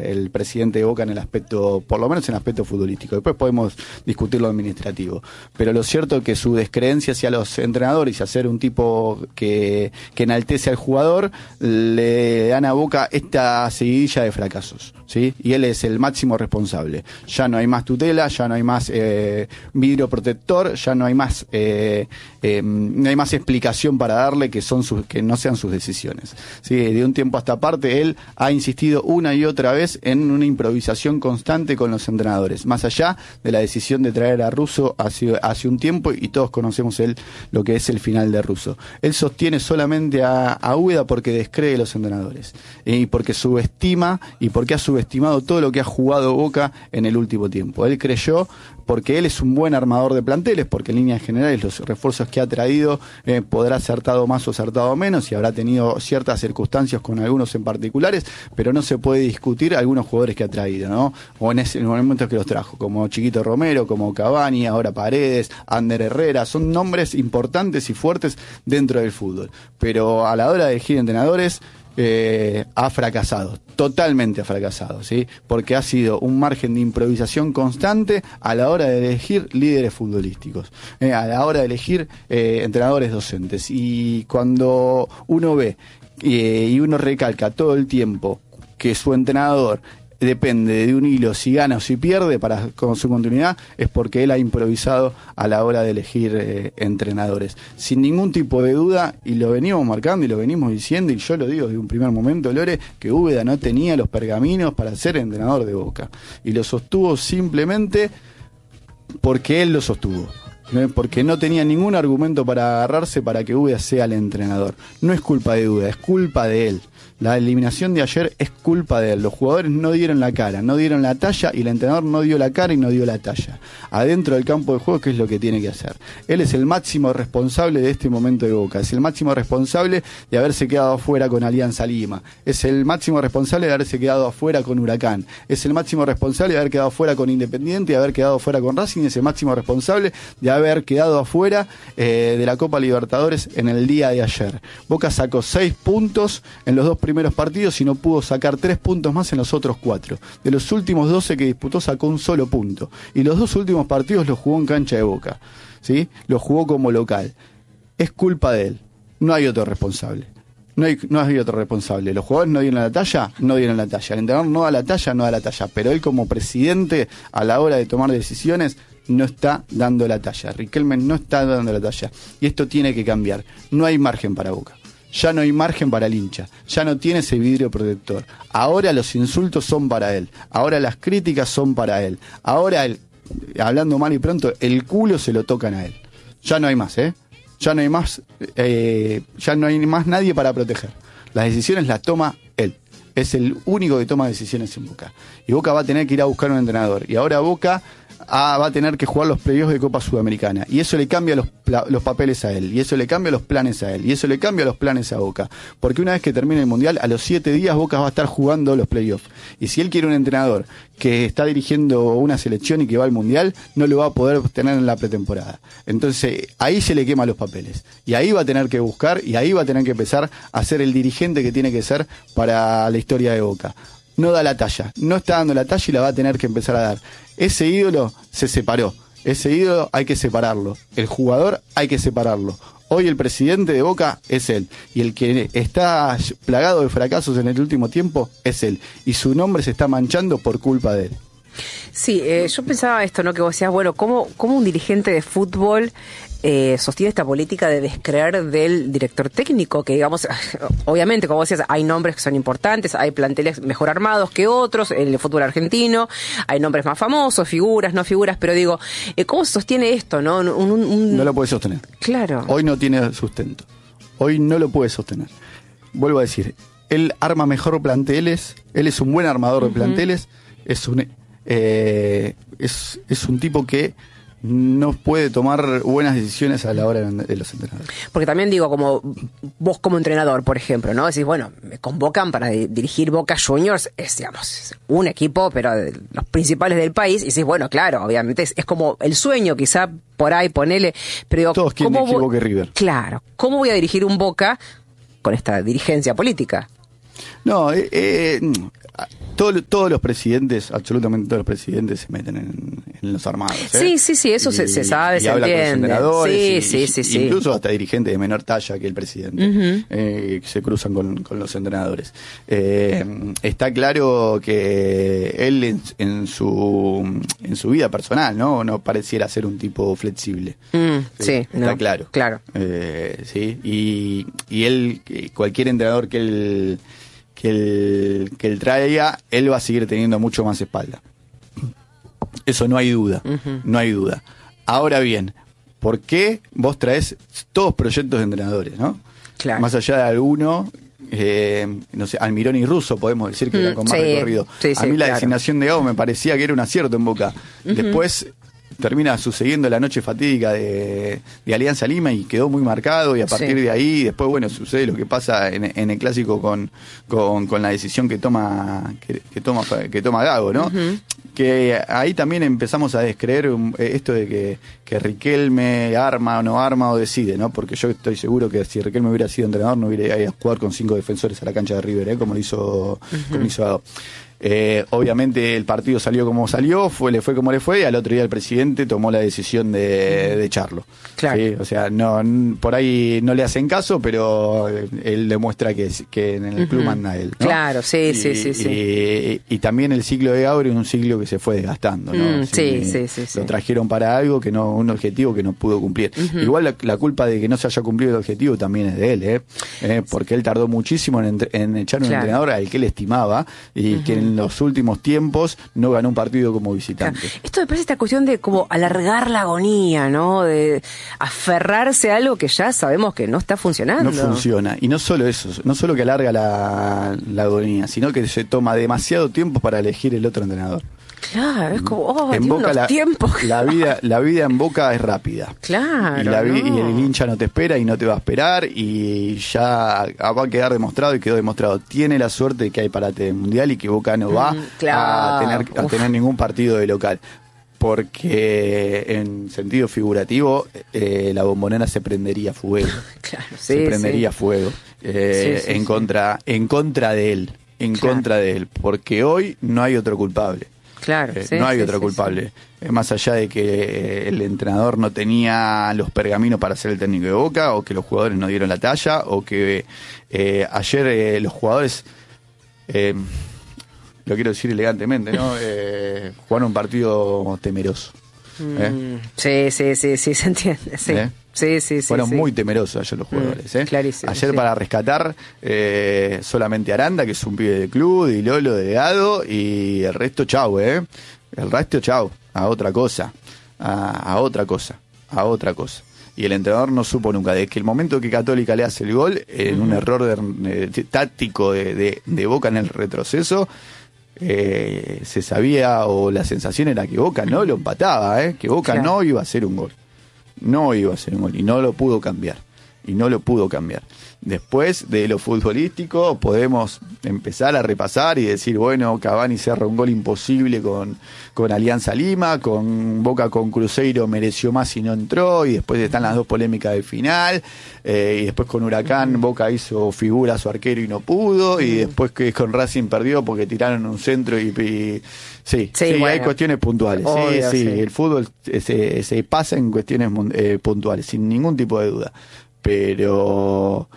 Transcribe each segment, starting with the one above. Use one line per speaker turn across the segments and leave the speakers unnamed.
el presidente de Boca en el aspecto, por lo menos en el aspecto futbolístico. Después podemos discutir lo administrativo. Pero lo cierto es que su descreencia hacia los entrenadores y hacer un tipo que enaltece al jugador, le dan a Boca esta seguidilla de fracasos, ¿sí? Y él es el máximo responsable. Ya no hay más tutela, ya no hay más vidrio protector, ya no hay más no hay más explicación para darle que no sean sus decisiones, ¿sí? De un tiempo a esta parte él ha insistido una y otra vez en una improvisación constante con los entrenadores, más allá de la decisión de traer a Russo hace un tiempo, y todos conocemos lo que es el final de Russo. Él sostiene solamente a Úbeda porque descree los entrenadores, y porque subestima y porque ha subestimado todo lo que ha jugado Boca en el último tiempo. Él creyó, porque él es un buen armador de planteles, porque en líneas generales los refuerzos que ha traído podrá acertado más o acertado menos, y habrá tenido ciertas circunstancias con algunos en particulares, pero no se puede discutir algunos jugadores que ha traído, ¿no? O en el momento que los trajo, como Chiquito Romero, como Cavani, ahora Paredes, Ander Herrera, son nombres importantes y fuertes dentro del fútbol, pero a la hora de elegir entrenadores ha fracasado, totalmente ha fracasado, ¿sí? Porque ha sido un margen de improvisación constante a la hora de elegir líderes futbolísticos, a la hora de elegir entrenadores docentes. Y cuando uno ve y uno recalca todo el tiempo que su entrenador depende de un hilo, si gana o si pierde con su continuidad, es porque él ha improvisado a la hora de elegir entrenadores. Sin ningún tipo de duda, y lo venimos marcando y lo venimos diciendo, y yo lo digo desde un primer momento, Lore, que Úbeda no tenía los pergaminos para ser entrenador de Boca. Y lo sostuvo simplemente porque él lo sostuvo. Porque no tenía ningún argumento para agarrarse para que Úbeda sea el entrenador. No es culpa de Úbeda, es culpa de él. La eliminación de ayer es culpa de él. Los jugadores no dieron la cara, no dieron la talla, y el entrenador no dio la cara y no dio la talla. Adentro del campo de juego, ¿qué es lo que tiene que hacer? Él es el máximo responsable de este momento de Boca. Es el máximo responsable de haberse quedado afuera con Alianza Lima. Es el máximo responsable de haberse quedado afuera con Huracán. Es el máximo responsable de haber quedado afuera con Independiente y de haber quedado afuera con Racing. Es el máximo responsable de haber quedado afuera de la Copa Libertadores en el día de ayer. Boca sacó 6 puntos en los 2 primeros partidos y no pudo sacar 3 puntos más en los otros 4. De los últimos 12 que disputó sacó un solo punto. Y los 2 últimos partidos los jugó en cancha de Boca, ¿sí? Los jugó como local. Es culpa de él. No hay otro responsable. No hay otro responsable. Los jugadores no dieron la talla, no dieron la talla. El entrenador no da la talla, no da la talla. Pero él como presidente, a la hora de tomar decisiones, no está dando la talla. Riquelme no está dando la talla. Y esto tiene que cambiar. No hay margen para Boca. Ya no hay margen para el hincha, ya no tiene ese vidrio protector. Ahora los insultos son para él, ahora las críticas son para él, ahora hablando mal y pronto, el culo se lo tocan a él. Ya no hay más, ya no hay más, ya no hay más nadie para proteger. Las decisiones las toma él. Es el único que toma decisiones en Boca. Y Boca va a tener que ir a buscar un entrenador. Y ahora Boca va a tener que jugar los playoffs de Copa Sudamericana. Y eso le cambia los papeles a él. Y eso le cambia los planes a él. Y eso le cambia los planes a Boca. Porque una vez que termine el Mundial, a los 7 días Boca va a estar jugando los playoffs. Y si él quiere un entrenador que está dirigiendo una selección y que va al Mundial, no lo va a poder tener en la pretemporada. Entonces, ahí se le queman los papeles. Y ahí va a tener que buscar, y ahí va a tener que empezar a ser el dirigente que tiene que ser para la historia de Boca. No da la talla, no está dando la talla y la va a tener que empezar a dar. Ese ídolo se separó, ese ídolo hay que separarlo, el jugador hay que separarlo. Hoy el presidente de Boca es él, y el que está plagado de fracasos en el último tiempo es él, y su nombre se está manchando por culpa de él.
Sí, yo pensaba esto, ¿no? Que vos decías, bueno, ¿cómo un dirigente de fútbol sostiene esta política de descreer del director técnico? Que digamos, obviamente, como vos decías, hay nombres que son importantes, hay planteles mejor armados que otros en el fútbol argentino, hay nombres más famosos, figuras, no figuras, pero digo, ¿cómo se sostiene esto, no?
No lo puede sostener.
Claro.
Hoy no tiene sustento. Hoy no lo puede sostener. Vuelvo a decir, él arma mejor planteles, él es un buen armador de planteles, es un tipo que no puede tomar buenas decisiones a la hora de los entrenadores.
Porque también digo, como vos como entrenador, por ejemplo, ¿no? Decís, bueno, me convocan para dirigir Boca Juniors, es, digamos, un equipo, pero de los principales del país, y decís, bueno, claro, obviamente es como el sueño, quizá por ahí, ponele, pero digo,
todos quieren dirigir Boca y River.
Claro, ¿cómo voy a dirigir un Boca con esta dirigencia política?
No, todos los presidentes, absolutamente todos los presidentes se meten en los armados.
Sí, eso se sabe, se entiende.
Con los senadores,
sí.
Incluso hasta dirigentes de menor talla que el presidente, que se cruzan con los entrenadores. Está claro que él en su vida personal, no pareciera ser un tipo flexible. Está claro. Sí, y él, cualquier entrenador que él traiga, él va a seguir teniendo mucho más espalda. Eso no hay duda, no hay duda. Ahora bien, ¿por qué vos traes todos proyectos de entrenadores, no?
Claro.
Más allá de alguno, no sé, Almirón y Russo podemos decir que eran con más recorrido. A mí la designación de Gago me parecía que era un acierto en Boca. Después termina sucediendo la noche fatídica de Alianza Lima y quedó muy marcado, y a partir de ahí después sucede lo que pasa en el clásico con la decisión que toma Gago, ¿no? Que ahí también empezamos a descreer esto de que Riquelme arma o no arma o decide, ¿no? Porque yo estoy seguro que si Riquelme hubiera sido entrenador no hubiera ido a jugar con 5 defensores a la cancha de River, como lo hizo Gago. Obviamente el partido salió como salió, le fue como le fue, y al otro día el presidente tomó la decisión de echarlo.
Claro.
¿Sí? O sea, por ahí no le hacen caso, pero él demuestra que en el club manda él, ¿no?
Claro, sí.
Y también el ciclo de Gabriel es un ciclo que se fue desgastando, ¿no?
Sí.
Lo trajeron para algo un objetivo que no pudo cumplir. Igual la culpa de que no se haya cumplido el objetivo también es de él, porque él tardó muchísimo en echar un entrenador al que él estimaba, y que en los últimos tiempos no ganó un partido como visitante.
Claro. Esto me parece esta cuestión de como alargar la agonía, ¿no? De aferrarse a algo que ya sabemos que no está funcionando.
No funciona. Y no solo eso, no solo que alarga la agonía, sino que se toma demasiado tiempo para elegir el otro entrenador.
Claro, es como,
en Boca
tiempos.
La vida en Boca es rápida.
Claro.
Y el hincha no te espera y no te va a esperar, y ya va a quedar demostrado, y quedó demostrado. Tiene la suerte de que hay parate mundial y que Boca no va a tener ningún partido de local. Porque en sentido figurativo la Bombonera se prendería fuego.
Claro,
se prendería fuego en contra de él. Contra de él. Porque hoy no hay otro culpable.
Claro,
no hay otro culpable. Más allá de que el entrenador no tenía los pergaminos para ser el técnico de Boca, o que los jugadores no dieron la talla, o que ayer los jugadores, lo quiero decir elegantemente, ¿no? Jugaron un partido temeroso.
Sí, se entiende. Sí.
Fueron muy temerosos ayer los jugadores.
Clarísimo.
Ayer para rescatar solamente Aranda, que es un pibe de club, y Lolo delegado, y el resto chau, El resto chau, a otra cosa. A otra cosa. Y el entrenador no supo nunca, desde que el momento que Católica le hace el gol, en un error táctico de Boca en el retroceso, se sabía, o la sensación era que Boca no lo empataba, que Boca no iba a hacer un gol. No iba a hacer un gol, y no lo pudo cambiar. Después de lo futbolístico podemos empezar a repasar y decir, bueno, Cavani cerra un gol imposible con Alianza Lima, con Boca con Cruzeiro mereció más y no entró, y después están las dos polémicas del final, y después con Huracán Boca hizo figura a su arquero y no pudo, y después que con Racing perdió porque tiraron un centro y sí, bueno, hay cuestiones puntuales. Obvio, el fútbol se pasa en cuestiones puntuales, sin ningún tipo de duda. Pero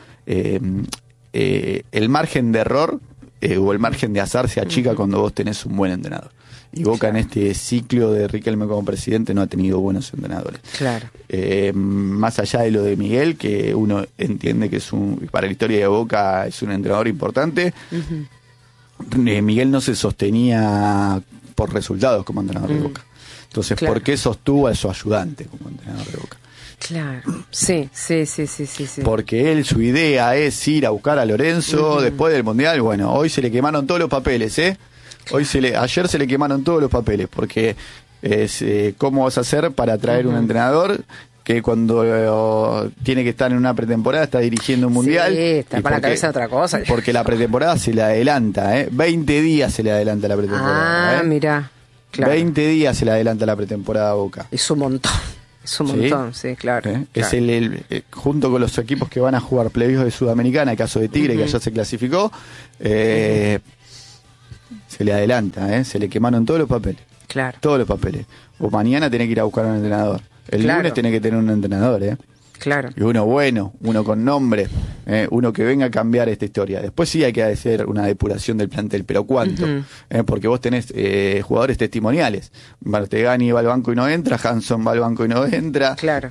el margen de error o el margen de azar se achica cuando vos tenés un buen entrenador. Y Boca en este ciclo de Riquelme como presidente no ha tenido buenos entrenadores.
Claro.
Más allá de lo de Miguel, que uno entiende que para la historia de Boca es un entrenador importante, Miguel no se sostenía por resultados como entrenador de Boca. Entonces, ¿por qué sostuvo a su ayudante como entrenador de Boca?
Claro, sí.
Porque él, su idea es ir a buscar a Lorenzo después del Mundial. Bueno, hoy se le quemaron todos los papeles, ayer se le quemaron todos los papeles, porque ¿cómo vas a hacer para traer un entrenador que cuando tiene que estar en una pretemporada está dirigiendo un mundial?
Sí, está para la cabeza otra cosa.
Porque la pretemporada se le adelanta, 20 días se le adelanta la pretemporada.
Mira, claro.
20 días se le adelanta la pretemporada a Boca.
Es un montón. Es un montón, sí, claro.
Es junto con los equipos que van a jugar playoffs de Sudamericana, el caso de Tigre, que allá se clasificó, se le adelanta, se le quemaron todos los papeles.
Claro.
Todos los papeles. O mañana tenés que ir a buscar un entrenador. El lunes tenés que tener un entrenador,
Claro.
Y uno bueno, uno con nombre, uno que venga a cambiar esta historia. Después sí hay que hacer una depuración del plantel, pero ¿cuánto? Porque vos tenés jugadores testimoniales. Martegani va al banco y no entra, Hanson va al banco y no entra.
Claro.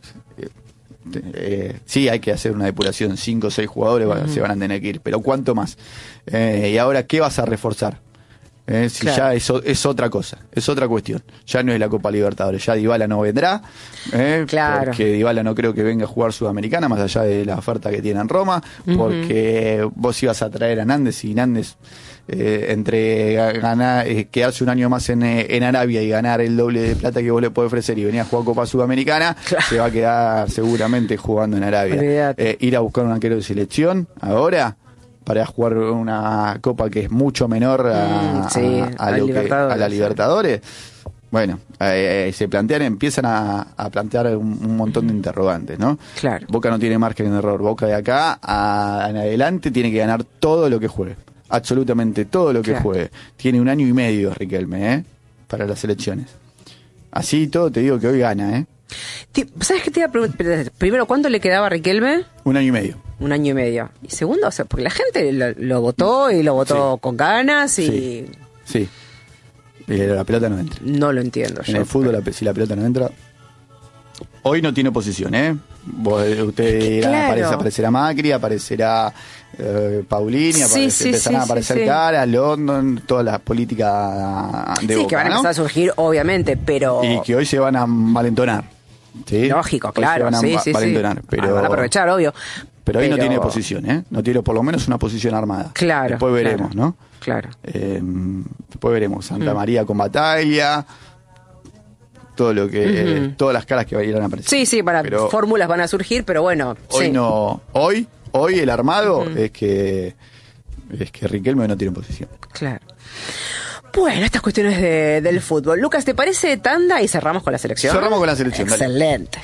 Sí, hay que hacer una depuración, 5 o 6 jugadores se van a tener que ir, pero ¿cuánto más? Y ahora, ¿qué vas a reforzar? Si ya es otra cosa, es otra cuestión. Ya no es la Copa Libertadores, ya Dybala no vendrá, porque Dybala no creo que venga a jugar Sudamericana, más allá de la oferta que tiene en Roma, porque vos ibas a traer a Nández y Nández, entre ganar, quedarse un año más en Arabia y ganar el doble de plata que vos le podés ofrecer y venir a jugar Copa Sudamericana, se va a quedar seguramente jugando en Arabia. Ir a buscar un arquero de selección ahora para jugar una copa que es mucho menor a la Libertadores. Bueno, se empiezan a plantear un montón de interrogantes, ¿no?
Claro.
Boca no tiene margen de error. Boca de acá en adelante tiene que ganar todo lo que juegue. Absolutamente todo lo que juegue. Tiene 1 año y medio Riquelme, para las elecciones. Así todo te digo que hoy gana,
¿Sabes qué te iba a preguntar? Primero, ¿cuánto le quedaba a Riquelme?
1 año y medio.
1 año y medio. Y segundo, porque la gente lo votó y lo votó con ganas y...
Sí. Pero la pelota no entra.
No lo entiendo.
En el fútbol, si la pelota no entra... Hoy no tiene oposición, Usted dirá, aparecerá Macri, aparecerá Paulini, empezarán a aparecer caras, London, todas las políticas de Boca,
que van a empezar a surgir, obviamente, pero...
Y que hoy se van a valentonar. ¿Sí?
Lógico, claro.
Hoy se van a valentonar, pero...
van a aprovechar, obvio.
Pero hoy no tiene posición, No tiene por lo menos una posición armada.
Claro.
Después veremos, ¿no?
Claro.
Después veremos. Santa María con Batalla... todo lo que todas las caras que vayan a aparecer.
Sí, fórmulas van a surgir, pero bueno.
Hoy el armado es que Riquelme no tiene posición.
Claro. Bueno, estas cuestiones del fútbol. Lucas, ¿te parece tanda y cerramos con la selección?
Cerramos con la selección.
Excelente.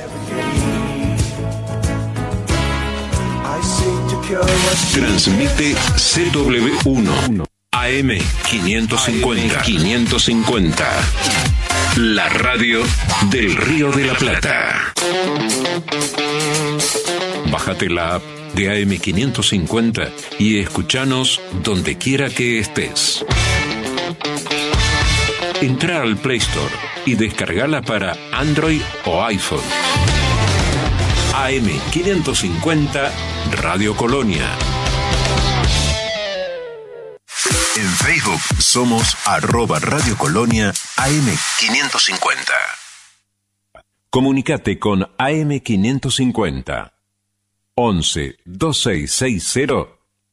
Transmite CW1 AM 550. La radio del Río de la Plata. Bájate la app de AM550 y escuchanos donde quiera que estés. Entra al Play Store y descargala para Android o iPhone. AM550 Radio Colonia. En Facebook somos @Radio Colonia AM550. Comunicate con AM550 11 2660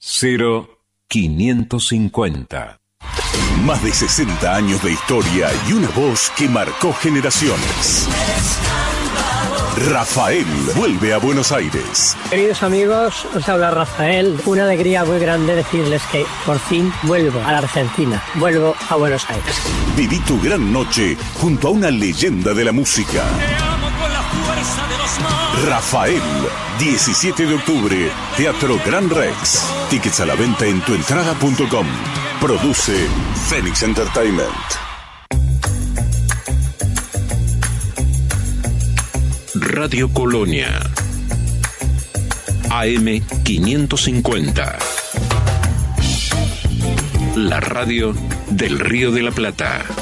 0550.
Más de 60 años de historia y una voz que marcó generaciones. Rafael vuelve a Buenos Aires.
Queridos amigos, os habla Rafael. Una alegría muy grande decirles que por fin vuelvo a la Argentina. Vuelvo a Buenos Aires.
Viví tu gran noche junto a una leyenda de la música. Rafael, 17 de octubre, Teatro Gran Rex. Tickets a la venta en tuentrada.com. Produce Phoenix Entertainment.
Radio Colonia AM550. La radio del Río de la Plata.